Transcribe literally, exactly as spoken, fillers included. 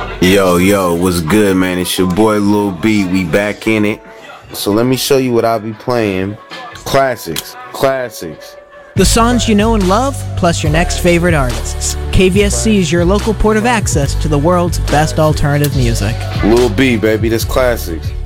Yo, yo, what's good, man? It's your boy Lil B. We back in it. So let me show you what I'll be playing. Classics, classics. The songs you know and love, plus your next favorite artists. K V S C is your local port of access to the world's best alternative music. Lil B, baby, that's classics.